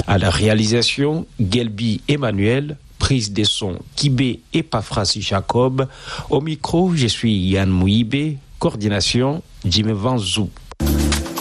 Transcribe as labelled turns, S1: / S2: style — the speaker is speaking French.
S1: À la réalisation, Gelbi Emmanuel, prise des sons Kibé et Pafrasi Jacob. Au micro, je suis Yann Mouibé, coordination Jimmy Vanzou.